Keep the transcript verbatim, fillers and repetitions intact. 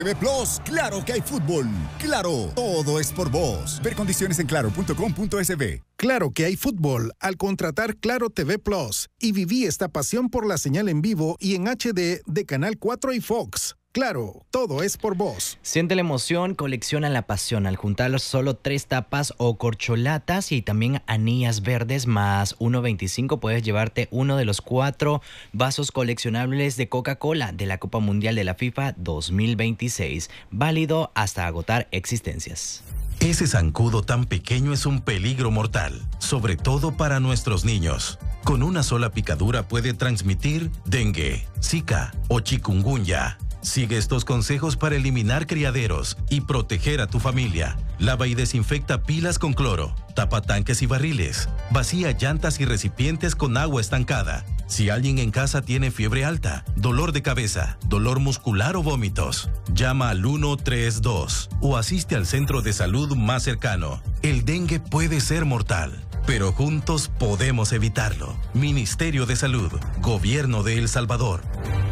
T V Plus, claro que hay fútbol. Claro, todo es por vos. Ver condiciones en claro punto com punto es be. Claro que hay fútbol al contratar Claro T V Plus y viví esta pasión por la señal en vivo y en H D de Canal cuatro y Fox. Claro, todo es por vos. Siente la emoción, colecciona la pasión al juntar solo tres tapas o corcholatas y también anillas verdes más uno veinticinco puedes llevarte uno de los cuatro vasos coleccionables de Coca-Cola de la Copa Mundial de la FIFA dos mil veintiséis, válido hasta agotar existencias. Ese zancudo tan pequeño es un peligro mortal, sobre todo para nuestros niños. Con una sola picadura puede transmitir dengue, zika o chikungunya. Sigue estos consejos para eliminar criaderos y proteger a tu familia. Lava y desinfecta pilas con cloro, tapa tanques y barriles, vacía llantas y recipientes con agua estancada. Si alguien en casa tiene fiebre alta, dolor de cabeza, dolor muscular o vómitos, llama al uno tres dos o asiste al centro de salud más cercano. El dengue puede ser mortal, pero juntos podemos evitarlo. Ministerio de Salud, Gobierno de El Salvador.